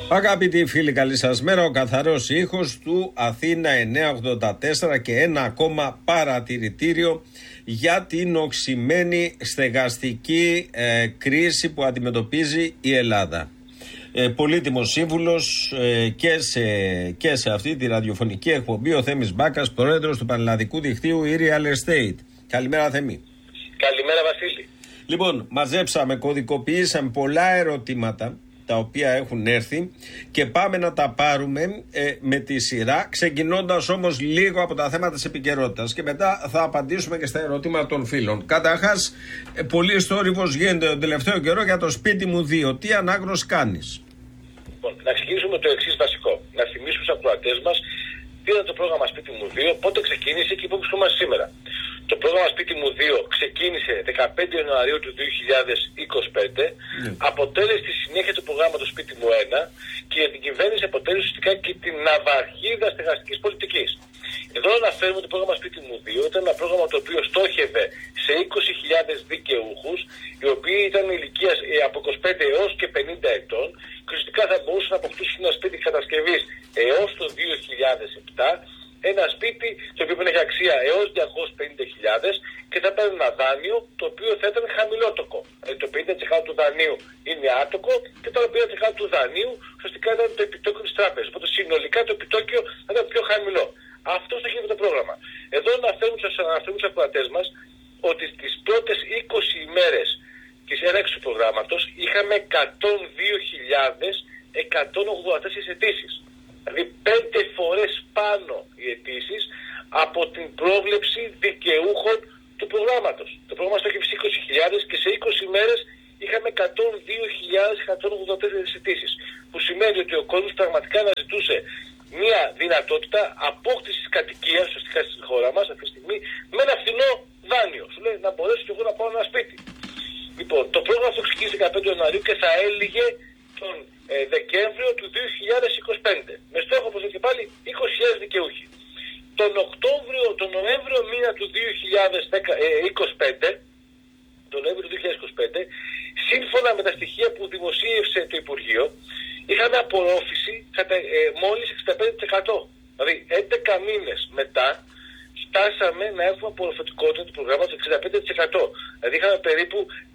Αγαπητοί φίλοι, καλή σας μέρα. Ο καθαρός ήχος του Αθήνα 984 και ένα ακόμα παρατηρητήριο για την οξυμένη στεγαστική κρίση που αντιμετωπίζει η Ελλάδα. Πολύτιμος σύμβουλος και σε αυτή τη ραδιοφωνική εκπομπή ο Θέμης Μπάκας, πρόεδρος του Πανελλαδικού Δικτύου e-Real Estate. Καλημέρα, Θέμη. Καλημέρα, Βασίλη. Λοιπόν, μαζέψαμε, κωδικοποιήσαμε πολλά ερωτήματα τα οποία έχουν έρθει και πάμε να τα πάρουμε με τη σειρά, ξεκινώντας όμως λίγο από τα θέματα της επικαιρότητας και μετά θα απαντήσουμε και στα ερωτήματα των φίλων. Καταρχάς, πολύ θόρυβος γίνεται τον τελευταίο καιρό για το σπίτι μου 2. Τι ανάγνωση κάνεις? Λοιπόν, να ξεκινήσουμε το εξής βασικό. Να θυμίσουμε στους ακροατές μας τι είναι το πρόγραμμα Σπίτι μου 2, πότε ξεκίνησε και πού βρισκόμαστε σήμερα. Το πρόγραμμα Σπίτι μου 2 ξεκίνησε 15 Ιανουαρίου του 2025, αποτέλεσε τη συνέχεια του προγράμματος Σπίτι μου 1 και η κυβέρνηση αποτέλεσε ουσιαστικά και την ναυαρχίδα στεγαστικής πολιτικής. Εδώ αναφέρουμε ότι το πρόγραμμα Σπίτι μου 2 ήταν ένα πρόγραμμα το οποίο στόχευε σε 20.000 δικαιούχους, οι οποίοι ήταν ηλικίας από 25 έως και 50 ετών και ουσιαστικά θα μπορούσαν να αποκτήσουν ένα σπίτι κατασκευής έως το 2007, ένα σπίτι το οποίο έχει αξία έως 250.000 και θα παίρνει ένα δάνειο το οποίο θα ήταν χαμηλότοκο. Δηλαδή το 50% του δανείου είναι άτοκο και το 50% του δανείου ουσιαστικά ήταν το επιτόκιο της τράπεζας. Οπότε συνολικά το επιτόκιο θα ήταν πιο χαμηλό. Αυτό στοχεύει το πρόγραμμα. Εδώ αναφέρουμε στους ακροατές μας ότι στις πρώτες 20 ημέρες της έναρξης του προγράμματος είχαμε 102.184 αιτήσεις. Δηλαδή 5 φορές πάνω οι αιτήσεις από την πρόβλεψη δικαιούχων του προγράμματος. Το πρόγραμμα στόχευε 20.000 και σε 20 ημέρες είχαμε 102.184 αιτήσεις. Που σημαίνει ότι ο κόσμος πραγματικά αναζητούσε μια δυνατότητα απόκτησης κατοικίας ουσιαστικά στη χώρα μας αυτή τη στιγμή με ένα φθηνό δάνειο. Σου λέει να μπορέσω και εγώ να πάω ένα σπίτι. Λοιπόν, το πρόγραμμα αυτό ξεκίνησε 15 Ιανουαρίου και θα έλυγε τον Δεκέμβριο του 2025. Με στόχο, όπως και πάλι, 20.000 δικαιούχοι. Τον Νοέμβριο μήνα του 2025, σύμφωνα με τα στοιχεία που δημοσίευσε το Υπουργείο, είχαμε απορρόφηση μόλις 65%. Δηλαδή, 11 μήνες μετά, φτάσαμε να έχουμε απορροφητικότητα του προγράμματος 65%. Δηλαδή είχαμε περίπου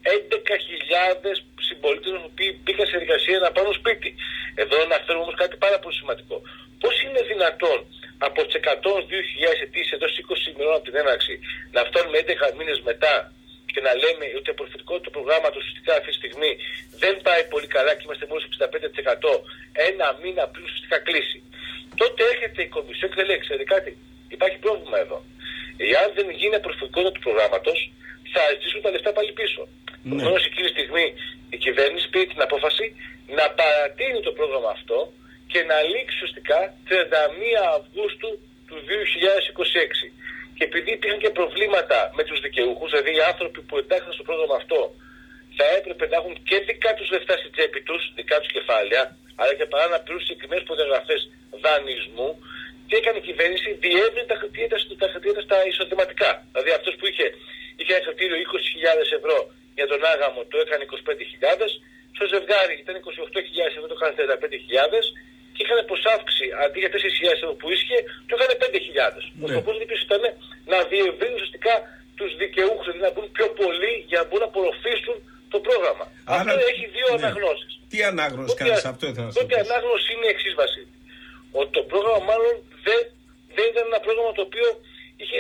11.000 συμπολίτες που μπήκαν σε εργασία να πάρουν σπίτι. Εδώ αναφέρουμε όμως κάτι πάρα πολύ σημαντικό. Πώς είναι δυνατόν από τις 102.000 αιτήσεις εντός 20 ημερών από την έναρξη να φτάνουμε 11 μήνες μετά και να λέμε ότι η απορροφητικότητα του προγράμματος ουσιαστικά αυτή τη στιγμή δεν πάει πολύ καλά και είμαστε μόλις 65%, ένα μήνα πριν ουσιαστικά κλείσει. Τότε έρχεται η Κομισιόν και λέει, ξέρετε κάτι, υπάρχει πρόβλημα εδώ. Εάν δεν γίνει απορροφητικότητα του προγράμματος, θα ζητήσουν τα λεφτά πάλι πίσω. Επομένως, εκείνη τη στιγμή η κυβέρνηση πήρε την απόφαση να παρατείνει το πρόγραμμα αυτό και να λήξει ουσιαστικά 31 Αυγούστου του 2026. Και επειδή υπήρχαν και προβλήματα με τους δικαιούχους, δηλαδή οι άνθρωποι που εντάχθηκαν στο πρόγραμμα αυτό θα έπρεπε να έχουν και δικά τους λεφτά στην τσέπη τους, δικά τους κεφάλαια, αλλά και παρά να πληρούν συγκεκριμένες προδιαγραφές δανεισμού. Τι έκανε η κυβέρνηση? Διεύρυνε τα κριτήρια στα εισοδηματικά. Δηλαδή αυτός που είχε ένα κριτήριο 20.000 ευρώ για τον άγαμο το έκανε 25.000, στο ζευγάρι ήταν 28.000 ευρώ, το έκανε 35.000 και είχαν προσάυξη αντί για 4.000 ευρώ που ίσχυε, το έκανε 5.000. Ο σκοπός λοιπόν ήταν να διευρύνουν ουσιαστικά τους δικαιούχους, δηλαδή να μπουν πιο πολλοί για να μπορούν να απορροφήσουν το πρόγραμμα. Άρα, αυτό έχει δύο αναγνώσεις. Τι ανάγνωση κάνεις αυτό? Τότε η ανάγνωση είναι η εξής, Βασίλη. Ότι το πρόγραμμα μάλλον δεν ήταν ένα πρόγραμμα το οποίο είχε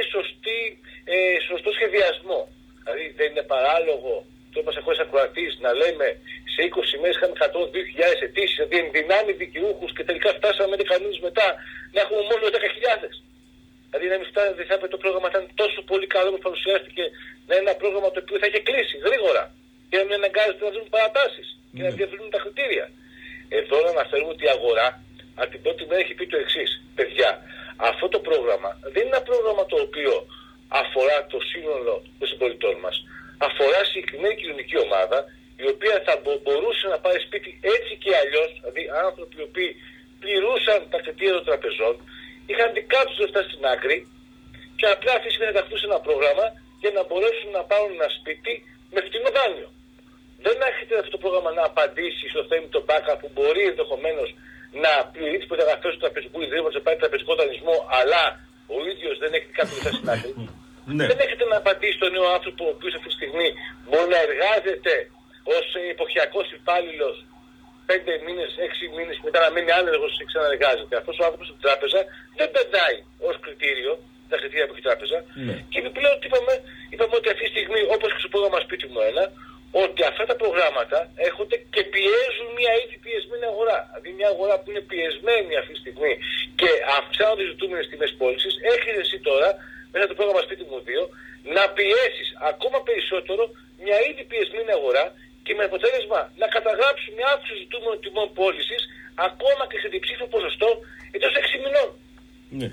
σωστό σχεδιασμό. Δηλαδή δεν είναι παράλογο, το είπα σε χώρες ακροατής, να λέμε σε 20 μέρες είχαμε 102.000 αιτήσεις, δηλαδή ενδυνάμει δικαιούχους και τελικά φτάσαμε 11 μήνες μετά να έχουμε μόνο 10.000. Δηλαδή δεν θα έπρεπε το πρόγραμμα ήταν τόσο πολύ καλό που παρουσιάστηκε να είναι ένα πρόγραμμα το οποίο θα είχε κλείσει γρήγορα και να μην αναγκάζεται να δίνουν παρατάσεις και να διαβρύνουν τα κριτήρια. Εδώ να αναφέρουμε ότι η αγορά από την πρώτη μέρα έχει πει το εξής. Παιδιά, αυτό το πρόγραμμα δεν είναι ένα πρόγραμμα το οποίο αφορά το σύνολο των συμπολιτών μας. Αφορά συγκεκριμένη κοινωνική ομάδα η οποία θα μπορούσε να πάρει σπίτι έτσι και αλλιώς, δηλαδή άνθρωποι οι οποίοι πληρούσαν τα κριτήρια των τραπεζών, είχαν δικά τους λεφτά στην άκρη και απλά αυτοί θα ενταχθούν σε ένα πρόγραμμα για να μπορέσουν να πάρουν ένα σπίτι με φτηνό δάνειο. Δεν έρχεται αυτό το πρόγραμμα να απαντήσει στο θέμα του ΠΑΚΑ που μπορεί ενδεχομένως να πληρεί τις προδιαγραφές του τραπεζικού ιδρύματος, να πάρει τραπεζικό δανεισμό, αλλά ο ίδιος δεν έχει κάποιο λεφτά στην άκρη. Δεν έχετε να απαντήσει τον νέο άνθρωπο ο οποίος αυτή τη στιγμή μπορεί να εργάζεται ως εποχιακός υπάλληλος 5 μήνες, 6 μήνες, μετά να μένει άνεργος και ξαναεργάζεται. Αυτός ο άνθρωπος στην τράπεζα δεν πετάει ως κριτήριο τα κριτήρια που έχει η τράπεζα. Και επιπλέον είπαμε ότι αυτή τη στιγμή, όπως και στο πρόγραμμα σπίτι μου ένα, ότι αυτά τα προγράμματα έρχονται και πιέζουν μια ήδη πιεσμένη αγορά. Δηλαδή μια αγορά που είναι πιεσμένη αυτή τη στιγμή και αυξάνονται οι ζητούμενες τιμές πώλησης, έχεις εσύ τώρα μέσα από το πρόγραμμα σπίτι μου 2 να πιέσεις ακόμα περισσότερο μια ήδη πιεσμένη αγορά και με αποτέλεσμα να καταγράψουν μια αύξηση ζητούμενων τιμών πώλησης ακόμα και σε διψήφιο ποσοστό εντός 6 μηνών. Ναι.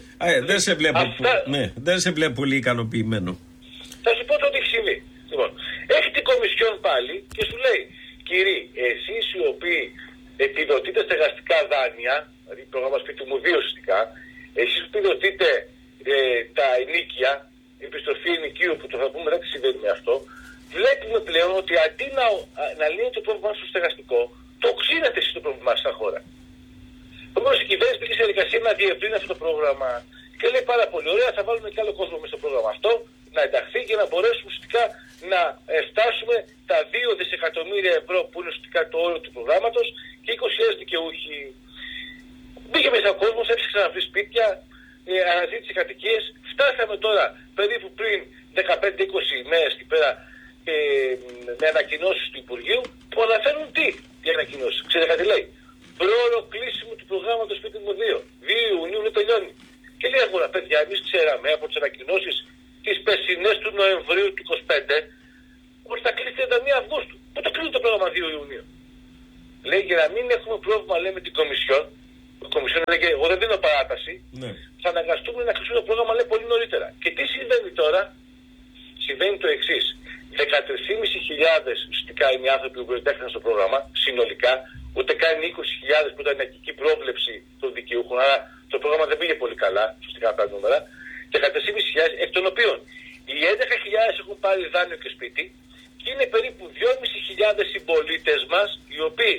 Δεν σε βλέπω πολύ ικανοποιημένο. Θα σου πω το τι έχει συμβεί. Λοιπόν, έχει την Κομισιόν πάλι και σου λέει, κύριοι, εσείς οι οποίοι επιδοτείτε στεγαστικά δάνεια, δηλαδή πρόγραμμα σπίτι μου 2 ουσιαστικά, εσείς που επιδοτείτε τα ενοίκια, επιστροφή ενοικίου που το θα πούμε μετά τι συμβαίνει με αυτό, βλέπουμε πλέον ότι αντί να λύνει το πρόβλημα στο στεγαστικό, το οξύνεται εσείς το πρόβλημα στα χώρα. Επομένως η κυβέρνηση πήγε σε διαδικασία να διευρύνει αυτό το πρόγραμμα και λέει πάρα πολύ ωραία, θα βάλουμε και άλλο κόσμο μέσα στο πρόγραμμα αυτό, να ενταχθεί και να μπορέσουμε ουσιαστικά να φτάσουμε τα 2 δισεκατομμύρια ευρώ που είναι ουσιαστικά το όριο του προγράμματος και 20.000 δικαιούχοι. Μπήκε μέσα ο κόσμος, έψαξε να βρει σπίτια, αναζήτησε κατοικίες. Φτάσαμε τώρα περίπου πριν 15-20 ημέρες εκεί πέρα με ανακοινώσεις του Υπουργείου που αναφέρουν τι για ανακοινώσεις. Ξέρετε τι λέει? Πρόωρο κλείσιμο του προγράμματος σπίτι μου 2. 2 Ιουνίου να τελειώνει. Και λέει αγορά, παιδιά, εμείς ξέραμε από τις ανακοινώσεις τις περσινές του Νοεμβρίου του 25 ότι θα κλείσει 31 Αυγούστου. Πού το κλείνει το πρόγραμμα 2 Ιουνίου? Λέει για να μην έχουμε πρόβλημα, λέει, με την Κομισιόν. Η Κομισιόν λέει, εγώ δεν δίνω παράταση. Ναι. Θα αναγκαστούμε να κλείσουμε το πρόγραμμα, λέει, πολύ νωρίτερα. Και τι συμβαίνει τώρα? Συμβαίνει το εξής. 13.500 ουσιαστικά είναι οι άνθρωποι που εντάχθηκαν στο πρόγραμμα συνολικά, ούτε καν 20.000 που ήταν η αρχική πρόβλεψη των δικαιούχων. Άρα το πρόγραμμα δεν πήγε πολύ καλά, ουσιαστικά τα νούμερα. Και 13.500, εκ των οποίων οι 11.000 έχουν πάρει δάνειο και σπίτι και είναι περίπου 2.500 συμπολίτες μας οι οποίοι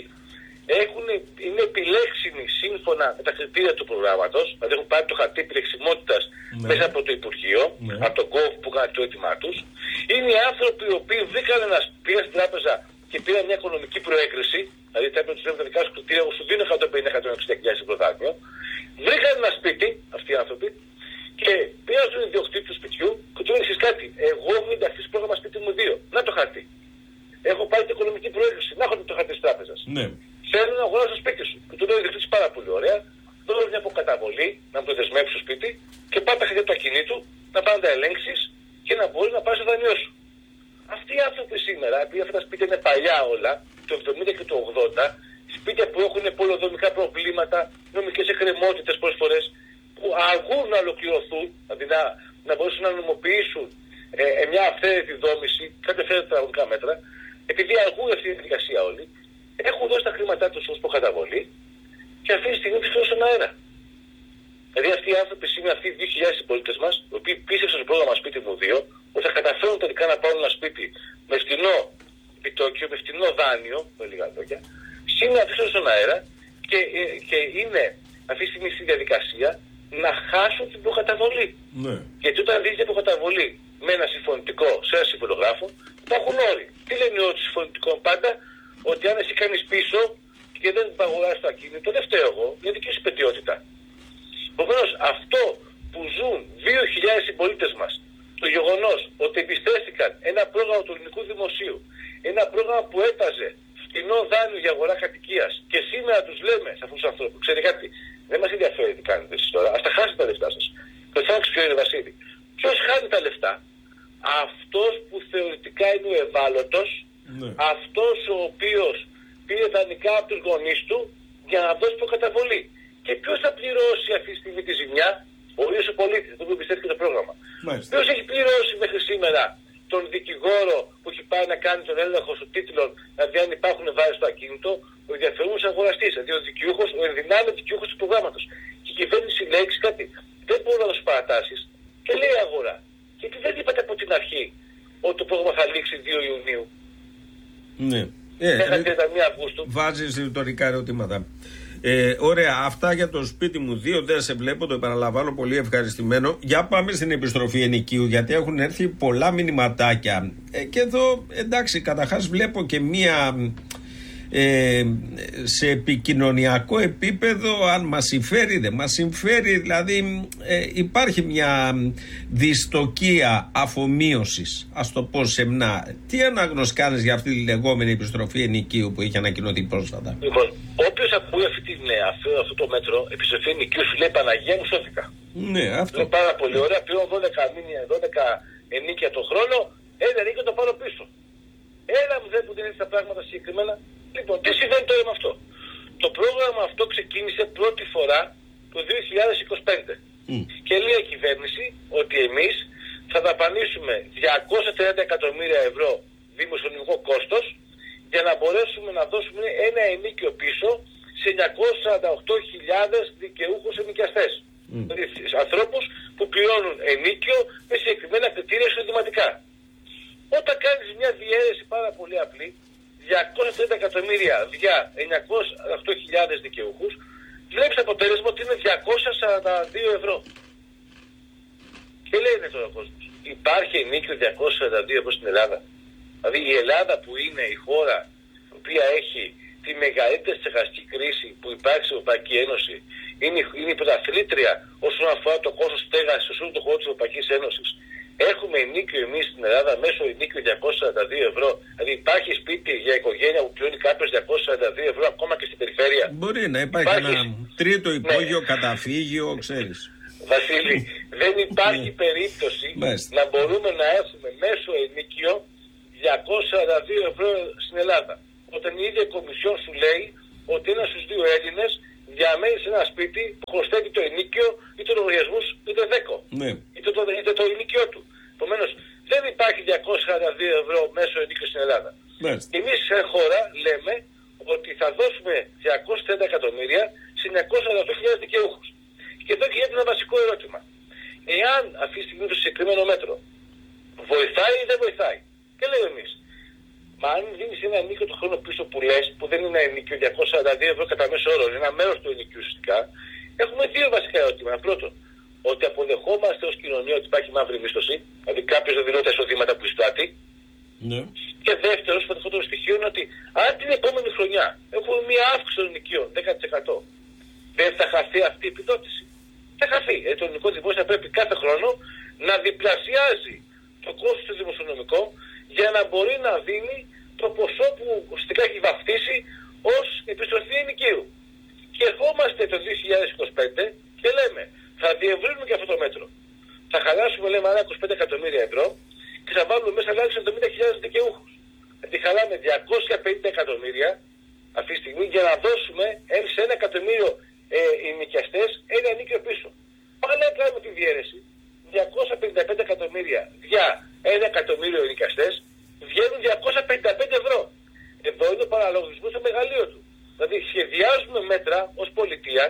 είναι επιλέξιμοι σύμφωνα με τα κριτήρια του προγράμματος, δηλαδή έχουν πάρει το χαρτί επιλεξιμότητας μέσα από το Υπουργείο, από τον ΚΟΒ που κάνει το αίτημά τους. Είναι οι άνθρωποι οι οποίοι βρήκαν πήγαν στην τράπεζα και πήραν μια οικονομική προέκριση, δηλαδή τα έπρεπε να τα δικά σου κριτήρια, εγώ σου δίνω 150-160.000 ευρώ δάνειο. Βρήκαν ένα σπίτι αυτοί οι άνθρωποι και πήγαν στον ιδιοκτήτη του σπιτιού και του έλεγε κάτι. Εγώ έχω ενταχθεί στο πρόγραμμα σπίτι μου 2. Να το χαρτί. Έχω πάρει την οικονομική προέκριση. Να έχω το χαρτί τη τράπεζα. Ναι. Θέλω να αγοράσω το σπίτι σου. Και του λέω ιδιοκτήτη πάρα πολύ ωραία. Δώσε μια αποκαταβολή να μου το δεσμεύσει στο σπίτι και πάτα τα χέρια του ακινήτου να πάνε να τα ελέγξει και να μπορεί να πάρει το δανειό σου. Αυτοί οι άνθρωποι σήμερα, επειδή αυτά τα σπίτια είναι παλιά όλα, το 70 και το 80, σπίτια που έχουν πολεοδομικά προβλήματα, νομικές εκκρεμότητες πολλές φορές, που αργούν να ολοκληρωθούν, δηλαδή να μπορέσουν να νομοποιήσουν μια αυθαίρετη δόμηση, κάτι αυθαίρετα τραγωδικά μέτρα, επειδή αργούν αυτή η διαδικασία όλοι, έχουν δώσει τα χρήματά τους ως προκαταβολή και αυτή τη στιγμή ψηφίσουν στον αέρα. Δηλαδή αυτοί οι άνθρωποι σήμερα, αυτοί οι 2.000 συμπολίτες μας, οι οποίοι πίστευσαν στο πρόγραμμα σπίτι μου 2, ότι θα καταφέρουν τελικά να πάρουν ένα σπίτι με φτηνό επιτόκιο, με φτηνό δάνειο, με λίγα λόγια, σήμερα ψηφίσαν στον αέρα και είναι αυτή τη στιγμή στη διαδικασία να χάσουν την προκαταβολή. Ναι. Γιατί όταν δίνει την προκαταβολή με ένα συμφωνητικό σε ένα συμφωνογράφο, υπάρχουν όροι. Τι λένε οι όροι του συμφωνητικών πάντα? Ότι αν εσύ κάνεις πίσω και δεν αγοράσεις το ακίνητο, δεν φταίω εγώ, είναι δική σου πετιότητα. Επομένως, αυτό που ζουν 2.000 συμπολίτες μας, το γεγονός ότι εμπιστεύτηκαν ένα πρόγραμμα του ελληνικού δημοσίου, ένα πρόγραμμα που έταζε φτηνό δάνειο για αγορά κατοικίας και σήμερα τους λέμε σε αυτούς τους ανθρώπους, ξέρετε κάτι, δεν μας ενδιαφέρει τι κάνετε εσείς τώρα, ας τα χάσετε τα λεφτά σας. Το θέμα ποιο είναι, Βασίλη? Ποιος χάνει τα λεφτά? Αυτός που θεωρητικά είναι ο ευάλωτος, αυτός ο οποίος πήρε δανεικά από τους γονείς του για να δώσει προκαταβολή. Και ποιος θα πληρώσει αυτή τη στιγμή τη ζημιά? Ο ίδιος ο πολίτης, το οποίο πιστεύει το πρόγραμμα. Ποιος έχει πληρώσει μέχρι σήμερα τον δικηγόρο που έχει πάει να κάνει τον έλεγχο των τίτλων, να δει αν υπάρχουν βάρες στο ακίνητο? Ο ενδιαφερόμενος αγοραστής, δηλαδή ο ενδυνάμει δικαιούχος του προγράμματος. Και η κυβέρνηση λέει κάτι. Δεν μπορούν να δώσουν παρατάσεις και λέει αγορά. Γιατί δεν είπατε από την αρχή ότι το πρόγραμμα θα λήξει 2 Ιουνίου? Ναι. μέχρι 31 Αυγούστου. Βάζεις ρητορικά ερωτήματα. Ωραία, αυτά για το σπίτι μου. 2 δεν σε βλέπω, το επαναλαμβάνω, πολύ ευχαριστημένο. Για πάμε στην επιστροφή ενοικίου, γιατί έχουν έρθει πολλά μηνυματάκια. Και εδώ, εντάξει, καταρχάς βλέπω και μία σε επικοινωνιακό επίπεδο, αν μας συμφέρει, δεν μας συμφέρει, δηλαδή υπάρχει μια δυστοκία αφομοίωσης, ας το πω σεμνά. Τι ανάγνωση κάνεις για αυτή τη λεγόμενη επιστροφή ενοικίου που είχε ανακοινωθεί πρόσφατα? Λοιπόν, όποιος ακούει αυτό το μέτρο, επιστροφή ενοικίου, σου λέει Παναγία μου, σώθηκα. Ναι, αυτό είναι πάρα πολύ ωραία. Πλέον 12 ενίκια το χρόνο, ένα ενίκιο το πάρω πίσω. Ένα μου δεν που δίνει τα πράγματα συγκεκριμένα. Λοιπόν, τι συμβαίνει τώρα με αυτό? Το πρόγραμμα αυτό ξεκίνησε πρώτη φορά το 2025 και λέει η κυβέρνηση ότι εμείς θα δαπανίσουμε 230 εκατομμύρια ευρώ δημοσιονομικό κόστος για να μπορέσουμε να δώσουμε ένα ενίκιο πίσω σε 948.000 δικαιούχους ενοικιαστές. Δηλαδή ανθρώπους που πληρώνουν ενίκιο με συγκεκριμένα κριτήρια εισοδηματικά. Όταν κάνεις μια διαίρεση πάρα πολύ απλή, 230 εκατομμύρια δια 908.000 δικαιούχους, βλέπεις αποτέλεσμα ότι είναι 242 ευρώ. Και λένε τώρα ο κόσμος, υπάρχει ενίκιο 242 ευρώ στην Ελλάδα? Δηλαδή η Ελλάδα, που είναι η χώρα η οποία έχει τη μεγαλύτερη στεγαστική κρίση που υπάρχει στην Ευρωπαϊκή Ένωση, είναι η πρωταθλήτρια όσον αφορά το κόστος στέγασης σε όλο το χώρο της Ευρωπαϊκής Ένωσης. Έχουμε ενίκιο εμείς στην Ελλάδα μέσω ενίκιο 242 ευρώ. Δηλαδή υπάρχει σπίτι για οικογένεια που πληρώνει κάποιος 242 ευρώ ακόμα και στην περιφέρεια? Μπορεί να υπάρχει ένα τρίτο υπόγειο, καταφύγιο, ξέρεις. Βασίλη, δεν υπάρχει περίπτωση να μπορούμε να έχουμε μέσω ενίκιο 242 ευρώ στην Ελλάδα, όταν η ίδια Κομισιόν σου λέει ότι ένας στους 2 Έλληνες διαμένει σε ένα σπίτι που χρωστεύει το ενίκιο ή το λογαριασμούς είτε 10, είτε το ενίκιο του. Επομένως, δεν υπάρχει 242 ευρώ μέσω ενίκιο στην Ελλάδα. Εμείς σε χώρα λέμε ότι θα δώσουμε 230 εκατομμύρια σε 948.000 δικαιούχους. Και εδώ και γίνεται ένα βασικό ερώτημα. Εάν αυτή τη στιγμή το συγκεκριμένο μέτρο βοηθάει ή δεν βοηθάει? Και λέμε εμείς, μα αν δίνεις ένα ενίκιο το χρόνο πίσω που λες, που δεν είναι ένα ενίκιο 242 ευρώ κατά μέσο όρο, είναι ένα μέρος του ενικίου ουσιαστικά, έχουμε 2 βασικά ερωτήματα. Πρώτον, ότι αποδεχόμαστε ως κοινωνία ότι υπάρχει μαύρη μίσθωση, δηλαδή κάποιος δεν δηλώνει τα εισοδήματα που εισπράττει. Ναι. Και δεύτερο, το στοιχείο είναι ότι αν την επόμενη χρονιά έχουμε μια αύξηση των ενοικίων 10%, δεν θα χαθεί αυτή η επιδότηση? Θα χαθεί. Το ελληνικό δημόσιο θα πρέπει κάθε χρόνο να διπλασιάζει το κόστος του δημοσιονομικού για να μπορεί να δίνει το ποσό που ουσιαστικά έχει βαφτίσει ως επιστροφή ενοικίου. Και ερχόμαστε το 2025 και λέμε, θα διευρύνουμε και αυτό το μέτρο. Θα χαλάσουμε, λέμε, άλλα 25 εκατομμύρια ευρώ και θα βάλουμε μέσα άλλα 70.000 δικαιούχους. Δηλαδή χαλάμε 250 εκατομμύρια αυτή τη στιγμή για να δώσουμε σε 1 εκατομμύριο ενοικιαστές ένα ενίκιο πίσω. Πάλι κάνουμε τη διαίρεση. 255 εκατομμύρια για 1 εκατομμύριο ενοικιαστές βγαίνουν 255 ευρώ. Εδώ είναι ο παραλογισμός στο μεγαλείο του. Δηλαδή σχεδιάζουμε μέτρα ως πολιτεία,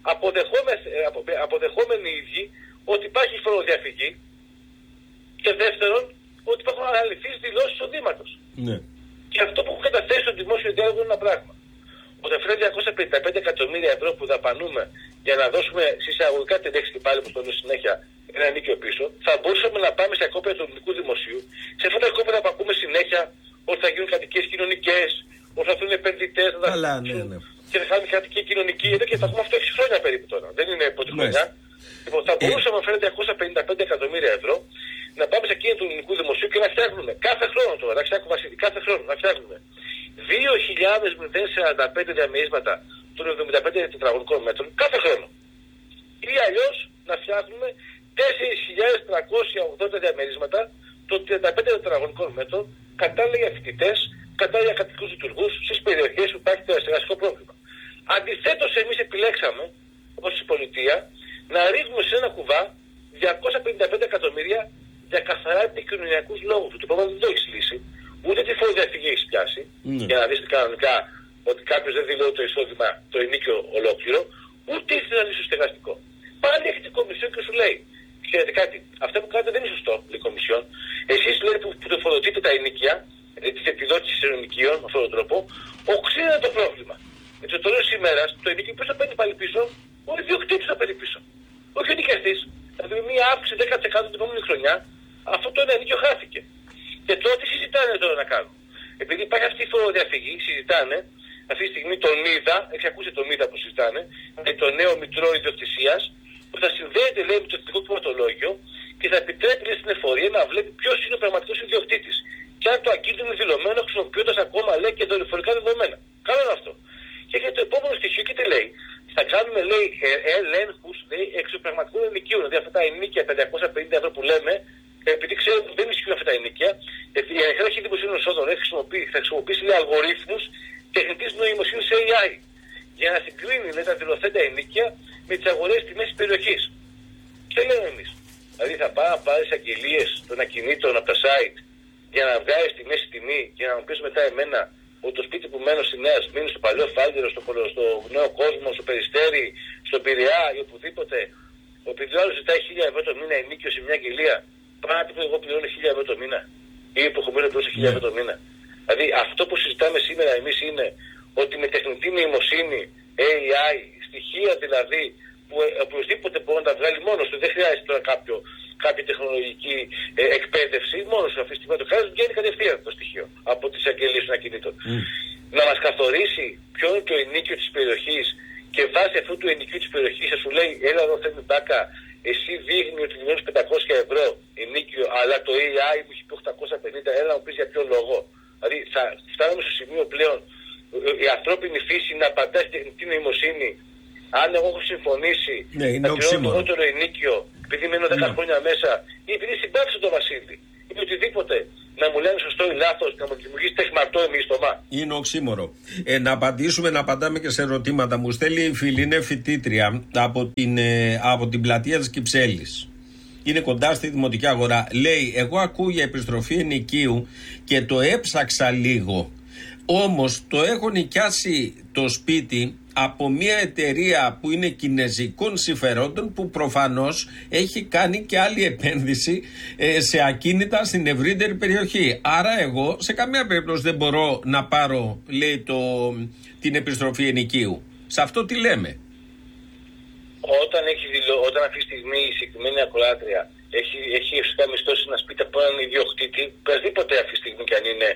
αποδεχόμενοι οι ίδιοι ότι υπάρχει φοροδιαφυγή και δεύτερον ότι υπάρχουν αναλυθείς δηλώσεις εισοδήματος. Ναι. Και αυτό που έχω καταθέσει στο δημόσιο διάλογο είναι ένα πράγμα. Όταν φέρνει 255 εκατομμύρια ευρώ που δαπανούμε για να δώσουμε συσσαγωγικά την λέξη και πάλι που το λέω συνέχεια ένα ενίκιο πίσω, θα μπορούσαμε να πάμε σε ακόπια του ελληνικού δημοσίου, σε αυτά τα ακόπια που ακούμε συνέχεια ότι θα γίνουν κατοικίες κοινωνικές, ότι θα έρθουν επενδυτές, και θα κάνουν κατοικία κοινωνική. Εδώ και θα πούμε αυτό 6 χρόνια περίπου τώρα. Δεν είναι πρώτη χρονιά. Λοιπόν, θα μπορούσαμε να φέρνει 255 εκατομμύρια ευρώ να πάμε σε εκείνη του ελληνικού δημοσίου και να φτιάχνουμε κάθε χρόνο τώρα, εντάξει, κάθε χρόνο να φτιάχνουμε 2.045 διαμερίσματα των 75 τετραγωνικών μέτρων κάθε χρόνο. Ή αλλιώς να φτιάχνουμε 4.380 διαμερίσματα των 35 τετραγωνικών μέτρων κατάλληλα για φοιτητές, κατάλληλα για κατοικούς λειτουργούς στις περιοχές που υπάρχει το στεγαστικό πρόβλημα. Αντιθέτως, εμείς επιλέξαμε ως πολιτεία να ρίχνουμε σε ένα κουβά 255 εκατομμύρια για καθαρά επικοινωνιακούς λόγους. Το πρόβλημα δεν το έχει λύσει. Ούτε τη φοροδιαφυγή έχει πιάσει, για να δεις κανονικά ότι κάποιος δεν δηλώνει το εισόδημα, το ενίκιο ολόκληρο, ούτε έχει να λύσει το στεγαστικό. Πάλι έχει την Κομισιόν και σου λέει, ξέρετε κάτι, αυτό που κάνετε δεν είναι σωστό, λέει η Κομισιόν. Εσείς λέει που τροφοδοτείτε τα ενίκια, τις επιδότησεις των ενοικίων με αυτόν τον τρόπο, τέλος της ημέρας το ενοίκιο ποιος θα παίρνει πάλι πίσω? Ο ιδιοκτήτης θα παίρνει πίσω. Όχι ο νοικιαστής. Δηλαδή μια αύξηση 10% την επόμενη χρονιά, αυτό το ενοίκιο χάθηκε. Και τώρα τι συζητάνε τώρα να κάνουν? Επειδή υπάρχει αυτή η φοροδιαφυγή, συζητάνε αυτή τη στιγμή τον ΜΥΔΑ, έχεις ακούσει τον ΜΥΔΑ που συζητάνε, το νέο μητρό ιδιοκτησίας, που θα συνδέεται λέει με το εθνικό κτηματολόγιο και θα επιτρέπει λέει, στην εφορία να βλέπει ποιος είναι ο πραγματικός ιδιοκτήτης. Και αν το ακίνητο είναι δηλωμένο, χρησιμοποιώντας ακόμα λέει και δορυφορικά δεδομένα. Καλό είναι αυτό. Και έχει το επόμενο στοιχείο και τι λέει? Θα κάνουμε λέει ελέγχους εξωπραγματικών ενοικίων. Δηλαδή αυτά τα ενοίκια 550 ευρώ που λέμε, επειδή ξέρουμε ότι δεν ισχύουν αυτά τα ενοίκια, η Αρχή Δημοσίων Εσόδων θα χρησιμοποιήσει αλγορίθμους τεχνητής νοημοσύνης AI για να συγκρίνει λέει, τα δηλωθέντα ενοίκια με τις αγορές τιμές της περιοχής. Τι λέμε εμείς? Δηλαδή θα πάει να πάρεις αγγελίες των ακινήτων από τα site για να βγάλεις τη μέση τιμή και να μου πεις μετά εμένα ότι το σπίτι που μένω στη Νέα Σμύρνη, στο Παλαιό Φάλγερο, στο Νέο Κόσμο, στο Περιστέρι, στο Πειραιά ή οπουδήποτε, επειδή ο άλλος ζητάει 1.000 ευρώ το μήνα ενίκιο σε μια αγγελία, πάνω από εγώ πληρώνω 1.000 ευρώ το μήνα ή υποχωμένο πληρώνω 1.000 ευρώ το μήνα. Δηλαδή αυτό που συζητάμε σήμερα εμείς είναι ότι με τεχνητή νοημοσύνη, AI, στοιχεία δηλαδή, που οποιοδήποτε μπορεί να τα βγάλει μόνος του, δεν χρειάζεται τώρα κάποια τεχνολογική εκπαίδευση, μόνος του αυτή τη στιγμή το χρειάζεται, βγαίνει κατευθείαν το στοιχείο από τις αγγελίες των ακινήτων. Να μας καθορίσει ποιο είναι το ενοίκιο της περιοχής και βάσει αυτού του ενοικίου της περιοχής θα σου λέει, έλα εδώ θέλει μπάκα, εσύ δείχνει ότι δηλώνεις 500 ευρώ ενοίκιο, αλλά το AI μου έχει πει 850, έλα να μου πεις για ποιο λόγο. Δηλαδή θα φτάνουμε στο σημείο πλέον η ανθρώπινη φύση να απαντά στην τεχνητή νοημοσύνη. Αν εγώ έχω συμφωνήσει να πληρώνω το λιγότερο ενίκιο επειδή μένω 10 χρόνια μέσα ή επειδή συμπάξω το Βασίλη ή οτιδήποτε, να μου λένε σωστό ή λάθος, να μου δημιουργήσει τεχμαρτό εμιστομά. Είναι οξύμορο. Να απαντήσουμε, να απαντάμε και σε ερωτήματα. Μου στέλνει η φίλη, είναι φοιτήτρια από την πλατεία της Κυψέλης. Είναι κοντά στη Δημοτική Αγορά. Λέει, εγώ ακούω για επιστροφή ενοικίου και το έψαξα λίγο. Όμως το έχω νοικιάσει το σπίτι από μια εταιρεία που είναι κινεζικών συμφερόντων, που προφανώς έχει κάνει και άλλη επένδυση σε ακίνητα στην ευρύτερη περιοχή. Άρα εγώ σε καμία περίπτωση δεν μπορώ να πάρω, λέει, την επιστροφή ενοικίου. Σε αυτό τι λέμε? Όταν αυτή τη στιγμή η συγκεκριμένη ακροάτρια έχει φυσικά μισθώσει ένα σπίτι από έναν ιδιοκτήτη, οποιαδήποτε αυτή τη στιγμή και αν είναι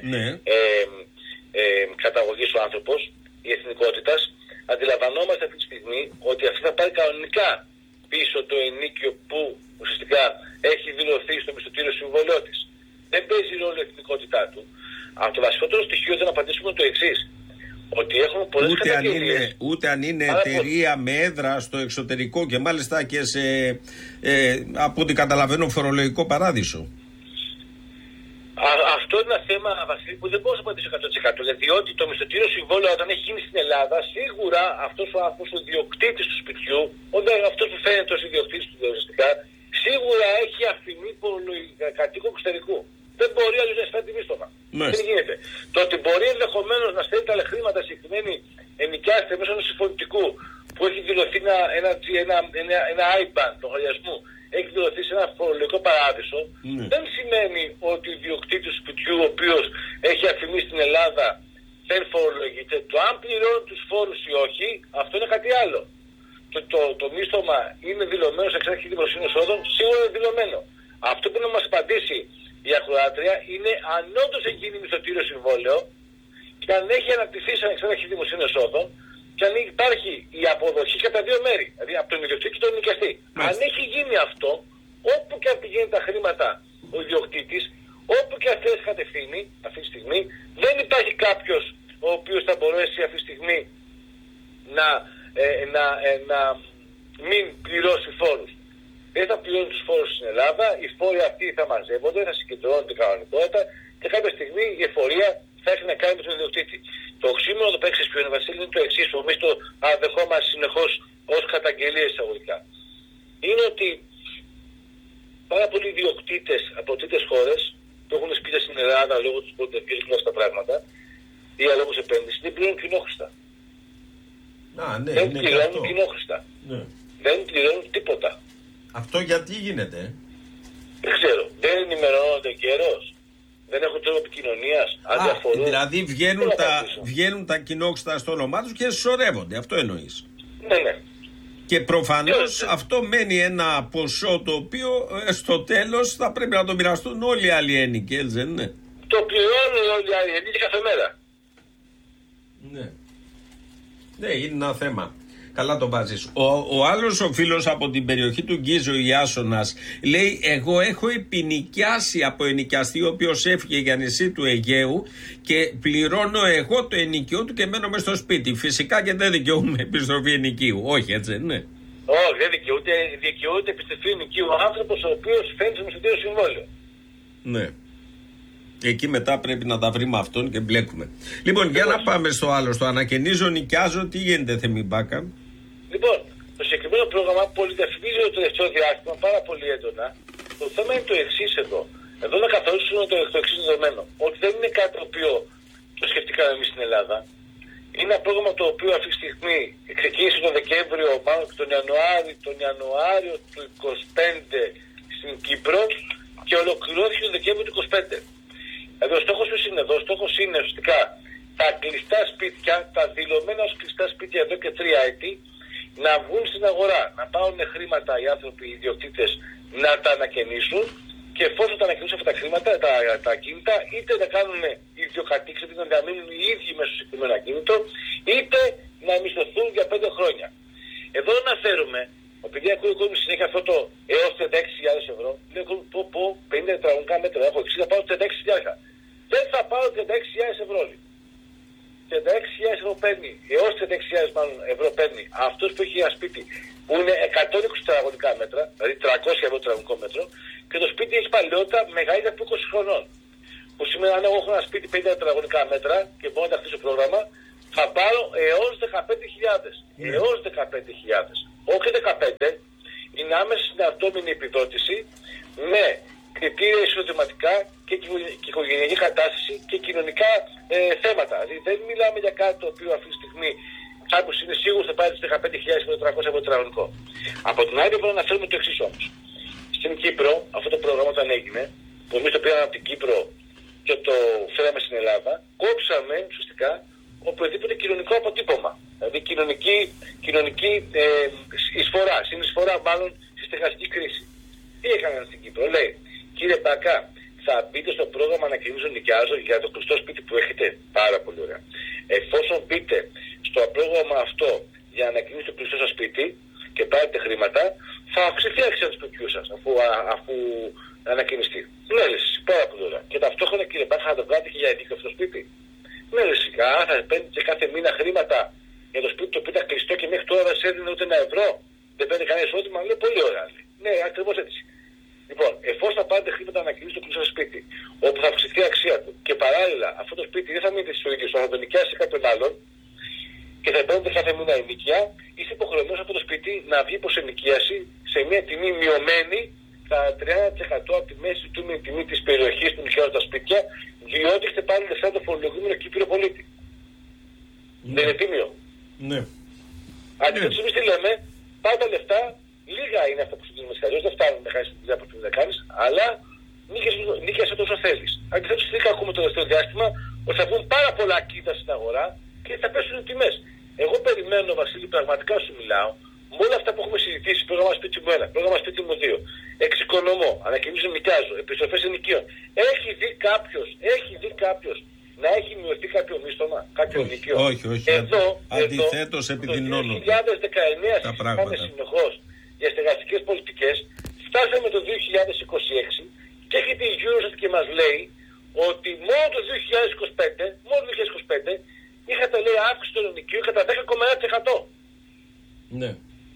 καταγωγής ο άνθρωπος ή εθνικότητας, αντιλαμβανόμαστε αυτή τη στιγμή ότι αυτή θα πάρει κανονικά πίσω το ενίκιο που ουσιαστικά έχει δηλωθεί στο μισθωτήριο συμβόλαιό της. Δεν παίζει ρόλο η εθνικότητά του. Από το βασικότερο στοιχείο δεν απαντήσουμε το εξής. Ότι έχουμε πολλές καταγγελίες. Ούτε αν είναι εταιρεία με έδρα στο εξωτερικό και μάλιστα και σε, από ό,τι καταλαβαίνω, φορολογικό παράδεισο. Αυτό είναι ένα θέμα, Βασίλη, που δεν μπορώ να απαντήσω 100%. Διότι το μισθωτήριο συμβόλαιο, όταν έχει γίνει στην Ελλάδα, σίγουρα αυτός ο άνθρωπος, ο ιδιοκτήτης του σπιτιού, αυτός που φαίνεται ως ιδιοκτήτης του ουσιαστικά, σίγουρα έχει αφημί κατοίκου εξωτερικού. Δεν μπορεί αλλιώς να εισφέρει τη μίσθωμα. Δεν γίνεται. Το ότι μπορεί ενδεχομένως να στέλνει τα χρήματα συγκεκριμένη ενοικιάστρια μέσω ενός συμφωνητικού που έχει δηλωθεί ένα IBAN του λογαριασμού, έχει δηλωθεί σε ένα φορολογικό παράδεισο, δεν σημαίνει ότι ο ιδιοκτήτης του σπιτιού, ο οποίος έχει αφημί στην Ελλάδα, δεν φορολογείται. Το αν πληρώνει τους φόρους ή όχι, αυτό είναι κάτι άλλο. Το μίσθωμα είναι δηλωμένο σε Αρχή Δημοσίων Εσόδων, σίγουρα είναι δηλωμένο. Αυτό που να μας απαντήσει η ακροάτρια είναι αν όντως έχει γίνει μισθωτήριο συμβόλαιο και αν έχει αναπτυχθεί σαν Αρχή Δημοσίων Εσόδων και αν υπάρχει η αποδοχή κατά δύο μέρη, δηλαδή από τον ιδιοκτήτη και τον νοικιαστή. Αν έχει γίνει αυτό, όπου και αν πηγαίνει τα χρήματα ο ιδιοκτήτης, όπου και αν θες κατευθύνει αυτή τη στιγμή, δεν υπάρχει κάποιος ο οποίος θα μπορέσει αυτή τη στιγμή να μην πληρώσει φόρους. Δεν θα πληρώνει τους φόρους στην Ελλάδα, οι φόροι αυτοί θα μαζεύονται, θα συγκεντρώνονται κανονικότητα και κάποια στιγμή η εφορία θα έχει να κάνει με τον ιδιοκτήτη. Το οξύμορο το παίξεις πιο είναι, Βασίλη, είναι το εξής, που εμείς το δεχόμαστε συνεχώς ως καταγγελίες εισαγωγικά. Είναι ότι πάρα πολλοί ιδιοκτήτες από τρίτες χώρες που έχουν σπίτια στην Ελλάδα λόγω τους πρωτευκής γνώστα πράγματα ή λόγω επένδυσης δεν πληρώνουν κοινόχρηστα. Δεν πληρώνουν κοινόχρηστα. Δεν πληρώνουν τίποτα. Αυτό γιατί γίνεται? Δεν ξέρω. Δεν ενημερώνονται καιρός. δεν έχουν τρόπο επικοινωνίας, αδιαφορούν. Δηλαδή βγαίνουν τα κοινόξυτα στο όνομά τους και συσσωρεύονται. Αυτό εννοείς. Ναι. Και προφανώς αυτό μένει ένα ποσό το οποίο στο τέλος θα πρέπει να το μοιραστούν όλοι οι άλλοι ένοικοι, έτσι δεν είναι? Το πληρώνουν όλοι οι άλλοι ένοικοι κάθε μέρα. Ναι, είναι ένα θέμα. Καλά το βάζεις. Ο άλλος ο φίλος από την περιοχή του Γκίζο, ο Ιάσονας, λέει: εγώ έχω επινοικιάσει από ενοικιαστή ο οποίος έφυγε για νησί του Αιγαίου και πληρώνω εγώ το ενοικιό του και μένω μέσα στο σπίτι. Φυσικά και δεν δικαιούμαι επιστροφή ενοικίου. Όχι, έτσι δεν είναι? Όχι, δεν δικαιούται επιστροφή ενοικίου ο άνθρωπος ο οποίος φαίνεται στο μισθωτήριο συμβόλαιο. Ναι. Εκεί μετά πρέπει να τα βρει με αυτόν και μπλέκουμε. Λοιπόν, για να πάμε στο άλλο. Στο ανακαινίζω, νοικιάζω, τι γίνεται, Θεμιμπάκα? Λοιπόν, το συγκεκριμένο πρόγραμμα πολυδιαφημίζει το τελευταίο διάστημα πάρα πολύ έντονα. Το θέμα είναι το εξής εδώ. Εδώ να καθορίσουμε το εξής δεδομένο. Ότι δεν είναι κάτι το οποίο το σκεφτήκαμε εμείς στην Ελλάδα. Είναι ένα πρόγραμμα το οποίο αυτή τη στιγμή ξεκίνησε τον Δεκέμβριο, μάλλον τον Ιανουάριο του 2025 στην Κύπρο και ολοκληρώθηκε τον Δεκέμβριο του 2025. Δηλαδή ο στόχος ποιος είναι εδώ? Ο στόχος είναι ουσιαστικά τα κλειστά σπίτια, τα δηλωμένα ως κλειστά σπίτια εδώ και 3 έτη, να βγουν στην αγορά, να πάρουν χρήματα οι άνθρωποι, οι ιδιοκτήτες, να τα ανακαινήσουν και εφόσον τα ανακαινήσουν αυτά τα χρήματα, τα ακίνητα, είτε να κάνουν ιδιοκατοίκηση, είτε να διαμείνουν οι ίδιοι μέσα στο συγκεκριμένο ακίνητο, είτε να μισθωθούν για 5 χρόνια. Εδώ αναφέρουμε, επειδή ακούει ο κόσμος συνέχεια αυτό το έως 36.000 ευρώ, λέει πω 50 τετραγωνικά μέτρα, έχω 60, θα πάω 36.000. Δεν θα πάω 36.000 ευρώ. 36.000 ευρώ παίρνει, έως 36.000 ευρώ παίρνει αυτός που έχει ένα σπίτι που είναι 120 τετραγωνικά μέτρα, δηλαδή 300 ευρώ τετραγωνικό μέτρο, και το σπίτι έχει παλαιότητα μεγαλύτερα από 20 χρονών. Που σημαίνει αν εγώ έχω ένα σπίτι 50 τετραγωνικά μέτρα και μπορώ να τα χτίσω πρόγραμμα, θα πάρω έως 15.000. Έως 15.000. Όχι 15, είναι άμεση συναρτώμενη επιδότηση με κριτήρια εισοδηματικά και οικογενειακή κατάσταση και κοινωνικά θέματα. Δηλαδή δεν μιλάμε για κάτι το οποίο αυτή τη στιγμή κάποιος είναι σίγουρος θα πάρει τις 15.000 με 300 ευρώ τετραγωνικό. Από την άλλη πρέπει να αναφέρουμε το εξής όμως. Στην Κύπρο, αυτό το πρόγραμμα όταν έγινε, που εμείς το πήραμε από την Κύπρο και το φέραμε στην Ελλάδα, κόψαμε ουσιαστικά οπουδήποτε κοινωνικό αποτύπωμα. Δηλαδή κοινωνική εισφορά, συνεισφορά μάλλον στη στεγαστική κρίση. Τι έκαναν στην Κύπρο? Λέει: κύριε Μπακά, θα μπείτε στο πρόγραμμα ανακαινίζω νοικιάζω για το κλειστό σπίτι που έχετε. Πάρα πολύ ωραία. Εφόσον μπείτε στο πρόγραμμα αυτό για να ανακαινήσετε το κλειστό σας σπίτι και πάρετε χρήματα, θα αυξηθεί η αξία του σπιτιού σας αφού ανακαινιστεί. Ναι, πάρα πολύ ωραία. Και ταυτόχρονα, κύριε Μπακά, θα το κάνετε και για ενίκιο αυτό το σπίτι. Ναι, σιγά, θα παίρνετε κάθε μήνα χρήματα για το σπίτι το οποίο ήταν κλειστό και μέχρι τώρα δεν σε έδινε ούτε ένα ευρώ. Δεν παίρνει κανένα εισόδημα. Λέει πολύ ωραία. Ναι, ακριβώς έτσι. Λοιπόν, εφόσον θα πάρετε χρήματα να ανακαινήσετε το κλειστό σπίτι, όπου θα αυξηθεί η αξία του και παράλληλα αυτό το σπίτι δεν θα μείνει στο ίδιο, θα το νοικιάσει κάποιον άλλον και θα παίρνετε κάθε μήνα ενοικία, είστε υποχρεωμένοι αυτό το σπίτι να βγει προς ενοικίαση σε μια τιμή μειωμένη κατά 30% από τη μέση του τιμή της περιοχής που νοικιάζουν τα σπίτια, διότι έχετε πάρει λεφτά το φορολογούμενο Κύπριο πολίτη. Δεν είναι τίμιο? Ναι. Αντίθετα, εμείς τι λέμε? Πάω τα λεφτά, λίγα είναι αυτά που σου δίνουμε σχεδόν, δεν φτάνουν να χάσει τη δουλειά που πρέπει να κάνει, αλλά νίκιασε τόσο θέλει. Αντιθέτω, τι ακούμε το τελευταίο διάστημα, ότι θα βγουν πάρα πολλά ακίνητα στην αγορά και θα πέσουν οι τιμές. Εγώ περιμένω, Βασίλη, πραγματικά σου μιλάω, με όλα αυτά που έχουμε συζητήσει, πρόγραμμα σπίτι μου 1, πρόγραμμα σπίτι μου 2, εξοικονομώ, ανακαινίζω, νοικιάζω, επιστροφές ενοικίων. Έχει δει κάποιο να έχει μειωθεί κάποιο μίσθωμα, κάποιο ενοικίο? Όχι. Εδώ, αντιθέτως επιδεινώνω. Το 2019 συζητάμε συνεχώς για στεγαστικές πολιτικές, φτάσαμε το 2026 και έρχεται η Eurostat και μας λέει ότι μόνο το 2025 είχατε, λέει, αύξηση των ενοικίων κατά 10,1%. Ναι.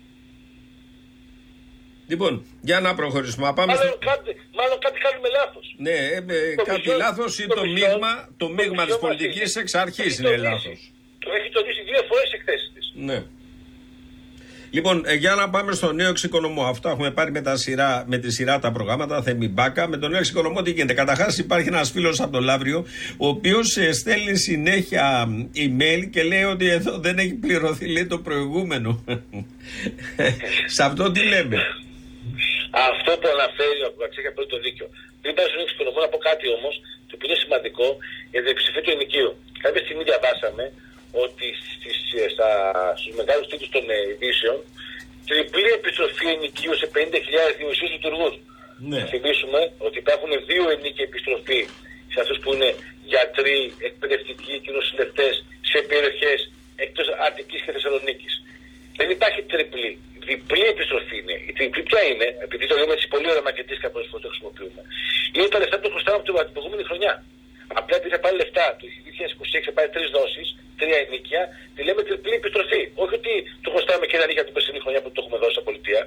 Λοιπόν, για να προχωρήσουμε. Μάλλον κάτι κάνουμε λάθος. Ναι, κάτι λάθος ή το μείγμα της πολιτικής εξ αρχής είναι λάθος. Το έχει τονίσει 2 φορές σε εκθέσεις της. Ναι. Λοιπόν, για να πάμε στο νέο εξοικονομώ. Αυτό έχουμε πάρει με τη σειρά τα προγράμματα. Θεμιμπάκα. Με το νέο εξοικονομώ τι γίνεται? Καταρχάς υπάρχει ένας φίλος από το Λαύριο, ο οποίος στέλνει συνέχεια email και λέει ότι εδώ δεν έχει πληρωθεί, λέει, το προηγούμενο. Σε αυτό τι λέμε? Αυτό που αναφέρει ο Κουβατσέκια παίρνει το δίκιο. Πριν πάει στον εξοικονομώ, να πω κάτι όμως. το οποίο είναι σημαντικό για την ψηφία του ενοικίου. Κάποια στιγμή διαβάσαμε ότι στους μεγάλους τίτλους των ειδήσεων τριπλή επιστροφή ενοικίου σε 50.000 δημοσίους λειτουργούς. Ναι. Θα θυμίσουμε ότι υπάρχουν 2 ενίκια επιστροφή σε αυτούς που είναι γιατροί, εκπαιδευτικοί και νοσηλευτές σε περιοχές εκτός Αττικής και Θεσσαλονίκης. Δεν υπάρχει τριπλή. Διπλή επιστροφή είναι. Η τριπλή ποια είναι, επειδή το λέμε έτσι πολύ ωραία μακετής κάποιες φορές το χρησιμοποιούμε. Είναι τα λεφτά που το χρωστάμε από την προηγούμενη χρονιά. Απλά επειδή θα πάρει λεφτά του 2026, θα πάρει 3 δόσεις, 3 ενίκια, τη λέμε τριπλή επιστροφή. Όχι ότι το χρωστάμε και ένα νίκια την περσινή χρονιά που το έχουμε δώσει στα πολιτεία.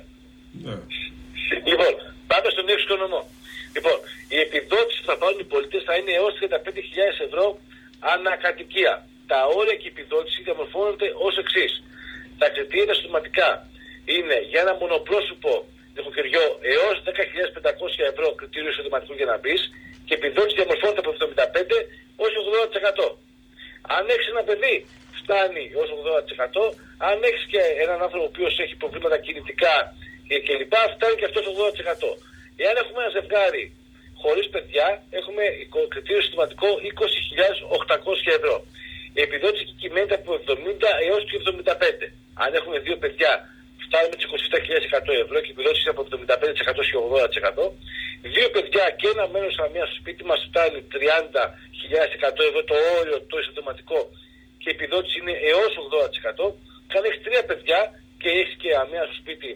Λοιπόν, πάμε στον νέο οικονομικό. Λοιπόν, η επιδότηση που θα πάρουν οι πολίτες θα είναι έως 35.000 ευρώ ανά κατοικία. Τα όρια και η επιδότηση διαμορφώνονται ως εξής. Τα κριτήρια συστηματικά είναι για ένα μονοπρόσωπο νοικοκυριό έως 10.500 ευρώ κριτήριο εισοδηματικού για να μπει και η επιδότηση διαμορφώνεται από 75% ως 80%. Αν έχεις ένα παιδί, φτάνει ως 80%. Αν έχεις και έναν άνθρωπο ο οποίος έχει προβλήματα κινητικά και λοιπά, φτάνει και αυτό το 80%. Εάν έχουμε ένα ζευγάρι χωρίς παιδιά, έχουμε κριτήριο συστηματικό 20.800 ευρώ. Η επιδότηση κυμαίνεται από 70 έως και 75. Αν έχουμε 2 παιδιά, φτάνουμε τις 27.100 ευρώ και η επιδότηση από 75% και 80%. 2 παιδιά και ένα μέρος αμαία στο σπίτι μας φτάνει 30.100 ευρώ το όριο το εισοδηματικό και η επιδότηση είναι έως 80%. Και αν έχεις 3 παιδιά και έχεις και αμαία στο σπίτι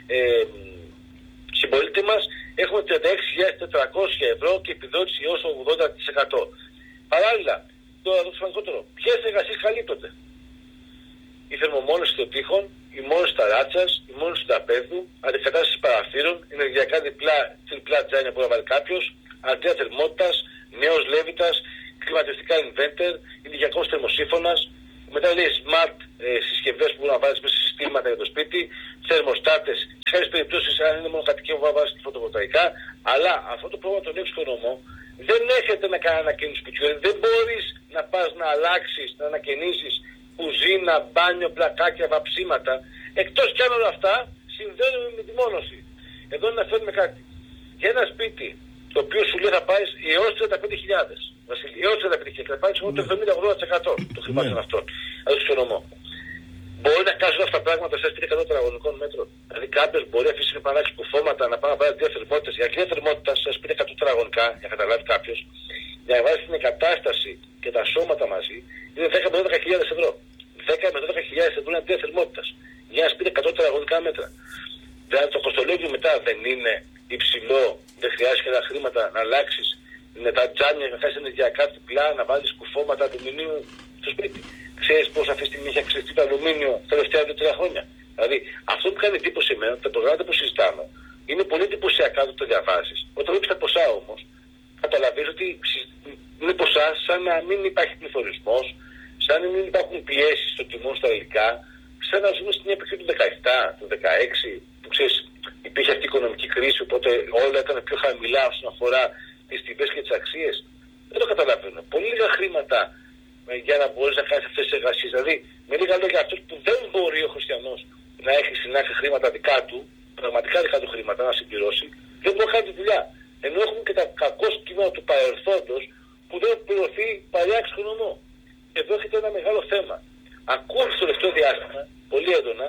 συμπολίτη μας, έχουμε 36.400 ευρώ και επιδότηση έως 80%. Παράλληλα, το σημαντικότερο, ποιες εργασίες καλύπτονται? Η θερμομόνωση των τοίχων, η μόνωση ταράτσας, η μόνωση του τραπέζου, αντικατάσταση παραθύρων, ενεργειακά τριπλά τζάνια που να βάλει κάποιος, αντρία θερμότητας, νέος λέβητας, κλιματιστικά inverter, ηλιακός θερμοσύφωνας, μετά λέει smart συσκευές που μπορούν να βάλεις μέσα σε συστήματα για το σπίτι, θερμοστάτες, σε κάποιες περιπτώσεις αν είναι μονοκατοικία που βάλεις φωτοβολταϊκά, αλλά αυτό το πρόγραμμα των έξω νομό δεν έρχεται να κάνει ανακαίνιση σπιτιού. Δεν μπορείς να πας να αλλάξεις, να ανακαινήσεις κουζίνα, μπάνιο, πλακάκια, βαψίματα. Εκτός κι αν όλα αυτά συνδέονται με τη μόνωση. Εδώ να φέρουμε κάτι. Για ένα σπίτι το οποίο σου λέει θα πάρεις έως 35.000. Έως 35.000 θα πάρεις μόνο το 70-80% των χρημάτων αυτών. Δηλαδή στο νομό. Μπορεί να κάνουν αυτά τα πράγματα σε 100 τετραγωνικών μέτρων. Δηλαδή κάποιος μπορεί να αφήσει να παράξει κουφώματα, να πάει να πάρει 2 θερμότητες. Για κλειά θερμότητα σε σπίτι 100 τετραγωνικά, για να καταλάβει κάποιος, για να βάλει την εγκατάσταση και τα σώματα μαζί, είναι 10 με 12.000 ευρώ. 10 με 12.000 ευρώ είναι αντία θερμότητας. Για να σπίτι 100 τετραγωνικά μέτρα. Δηλαδή το κοστολόγιο μετά δεν είναι υψηλό, δεν χρειάζεται τα χρήματα να αλλάξει τα τζάνια, να κάνει ενεργειακά τυπλά, να βάλει κουφώματα αλουμινίου στο σπίτι. Ξέρεις πώς αυτή τη στιγμή έχει αυξηθεί το αλουμίνιο τα τελευταία 2-3 χρόνια. Δηλαδή αυτό που κάνει εντύπωση εμένα, τα προγράμματα που συζητάμε, είναι πολύ εντυπωσιακά όταν το διαβάζεις. Όταν βλέπεις τα ποσά όμως, καταλαβαίνεις ότι είναι ποσά σαν να μην υπάρχει πληθωρισμός, σαν να μην υπάρχουν πιέσεις στο τιμό στα υλικά, σαν να ζούμε στην εποχή του 17, του 16, που ξέρεις, υπήρχε αυτή η οικονομική κρίση, οπότε όλα ήταν πιο χαμηλά όσον αφορά τις τιμές και τις αξίες. Δεν το καταλαβαίνω. Πολύ λίγα χρήματα για να μπορείς να κάνεις αυτές τις εργασίες. Δηλαδή, με λίγα λόγια, αυτός που δεν μπορεί ο χριστιανός να έχει συνάξει χρήματα δικά του, πραγματικά δικά του χρήματα να συμπληρώσει, δεν μπορεί να κάνει τη δουλειά. Ενώ έχουμε και τα κακό κείμενα του παρελθόντος που δεν έχουν πληρωθεί παλιά εξοικονομώ. Εδώ έχετε ένα μεγάλο θέμα. Ακούω στο τελευταίο διάστημα, πολύ έντονα,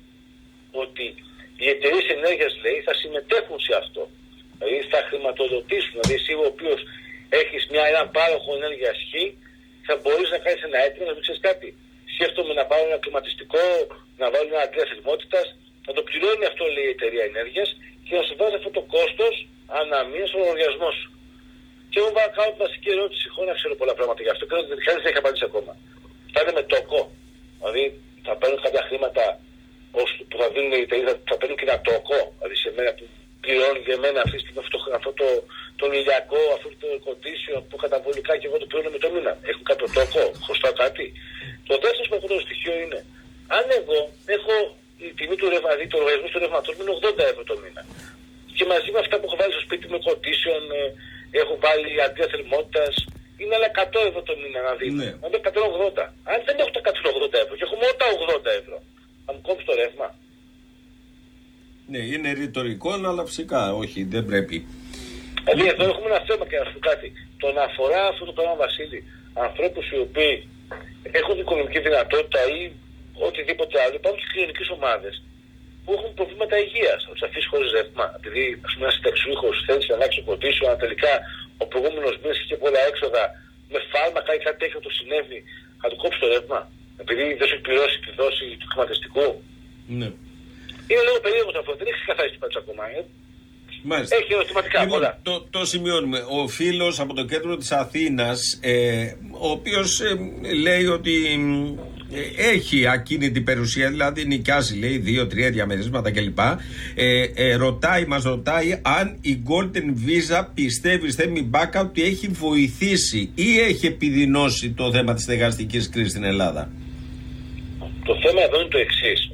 ότι οι εταιρείες ενέργειας, λέει, θα συμμετέχουν σε αυτό. Δηλαδή θα χρηματοδοτήσουν. Δηλαδή εσύ ο οποίος έχεις έναν πάροχο ενέργειας Χ, θα μπορείς να κάνεις ένα αίτημα, να μην ξέρεις κάτι. Σκέφτομαι να πάρω ένα κλιματιστικό, να βάλω ένα αντρία θερμότητας, να το πληρώνει αυτό, λέει, η εταιρεία ενέργειας και να σου βάζει αυτό το κόστος αναμία στον λογαριασμό σου. Και εγώ κάνω τη βασική ερώτηση, χωρίς να ξέρω πολλά πράγματα γι' αυτό και κανείς δεν έχει απαντήσει ακόμα. Θα είναι με τόκο. Δηλαδή θα παίρνουν κάποια χρήματα που θα δίνουν οι εταιρείες, θα παίρνουν και ένα τόκο. Δηλαδή σε μένα που πληρώνει για μένα αυτή τη στιγμή αυτό τον ηλιακό, αυτό το κοντίσιο που καταβολικά και εγώ το πληρώνω με το μήνα. Έχουν κάποιο τόκο, χρωστάω κάτι. Το δεύτερο σημαντικό στοιχείο είναι, αν εγώ έχω η τιμή του ρεύματος, το λογαριασμό του ρεύματος μου είναι 80 ευρώ το μήνα. Και μαζί με αυτά που έχω βάλει στο σπίτι με κοντίσιον, έχω βάλει αντρία θερμότητας, είναι άλλα 100 ευρώ το μήνα να δίνω. Ναι. Να δω 180. Αν δεν έχω τα 180 ευρώ και έχω μόνο τα 80 ευρώ, θα μου κόψει το ρεύμα. Ναι, είναι ρητορικό, αλλά φυσικά όχι, δεν πρέπει. Δηλαδή εδώ έχουμε ένα θέμα και να σου πω κάτι. Το να αφορά αυτό το πράγμα, Βασίλη, ανθρώπους οι οποίοι έχουν οικονομική δυνατότητα ή οτιδήποτε άλλο, υπάρχουν και κοινωνικές ομάδες που έχουν προβλήματα υγείας. Να τους αφήσει χωρίς ρεύμα. Επειδή ένας συνταξιούχος θέλει να αλλάξει το ποτήσιο, αλλά τελικά ο προηγούμενος μήνας είχε πολλά έξοδα με φάρμακα ή κάτι τέτοιο το συνέβη, θα του κόψει το ρεύμα. Επειδή δεν σου έχει πληρώσει τη δόση του χρηματιστικού. Ναι. Είναι λίγο περίεργο αυτό. Δεν έχει ξεκαθαρίσει την πάτσα ακόμα. Μάλιστα. Έχει ερωτηματικά πολλά. Το σημειώνουμε. Ο φίλος από το κέντρο της Αθήνας, ο οποίος λέει ότι έχει ακίνητη περιουσία, δηλαδή νοικιάζει, λέει, 2-3 διαμερίσματα κλπ. Μας ρωτάει αν η Golden Visa πιστεύει, Θέμη Μπάκα, ότι έχει βοηθήσει ή έχει επιδεινώσει το θέμα της στεγαστικής κρίσης στην Ελλάδα. Το θέμα εδώ είναι το εξής.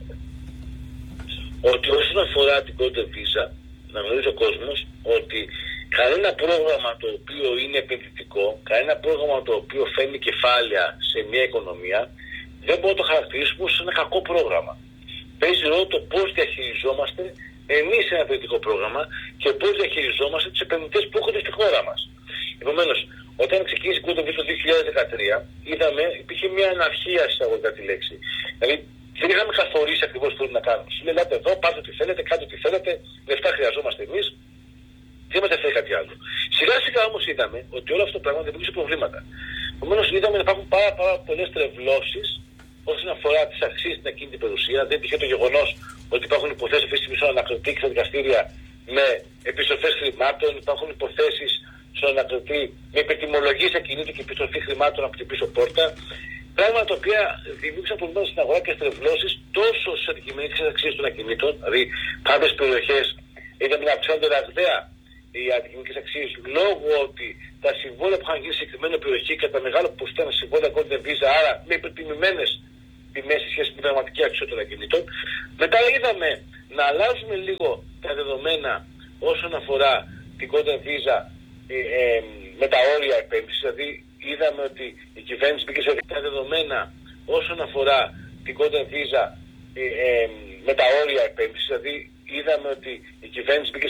Ότι όσον αφορά την Golden Visa, να γνωρίζει ο κόσμος ότι κανένα πρόγραμμα το οποίο είναι επενδυτικό, κανένα πρόγραμμα το οποίο φέρνει κεφάλαια σε μια οικονομία, δεν μπορούμε να το χαρακτηρίσουμε ως ένα κακό πρόγραμμα. Παίζει ρόλο το πώς διαχειριζόμαστε εμείς ένα επενδυτικό πρόγραμμα και πώς διαχειριζόμαστε τους επενδυτές που έρχονται στη χώρα μας. Επομένως, όταν ξεκίνησε η Golden Visa το 2013, είδαμε, υπήρχε μια αναρχία εισαγωγικά τη λέξη. Δηλαδή, δεν είχαμε καθορίσει ακριβώς τι θέλουμε να κάνουμε. Σου λέει, ελάτε εδώ, πάρτε ό,τι θέλετε, κάντε ό,τι θέλετε, λεφτά χρειαζόμαστε εμείς, δεν μας ενδιαφέρει κάτι άλλο. Σιγά σιγά όμως είδαμε ότι όλο αυτό το πράγμα δημιούργησε προβλήματα. Επομένως, είδαμε να υπάρχουν πάρα πολλές τρευλώσεις όσον αφορά τις αξίες στην ακίνητη περιουσία. Δεν τυχαίο το γεγονός ότι υπάρχουν υποθέσεις αυτή τη στιγμή στον ανακριτή και στα δικαστήρια με επιστροφές χρημάτων, υπάρχουν υποθέσεις στον ανακριτή με υπερτιμολογίες ακινήτου και επιστροφή χρημάτων από την πίσω πόρτα. Πράγματα τα οποία δημιούργησαν προβλήματα στην αγορά και στρεβλώσεις τόσο στις αντικειμενικές αξίες των ακινήτων, δηλαδή κάποιες περιοχές είδαμε να αυξάνονται ραγδαία οι αντικειμενικές αξίες λόγω ότι τα συμβόλαια που είχαν γίνει σε συγκεκριμένη περιοχή κατά μεγάλο ποσοστό ήταν συμβόλαια Golden Visa, άρα με υπερτιμημένες τιμές σε σχέση με την πραγματική αξία των ακινήτων. Μετά είδαμε να αλλάζουμε λίγο τα δεδομένα όσον αφορά την Golden Visa με τα όρια επένδυσης, δηλαδή είδαμε ότι η κυβέρνηση μπήκε σε δικά δεδομένα όσον αφορά την Golden Visa με τα όρια επένδυσης, δηλαδή είδαμε ότι η κυβέρνηση μπήκε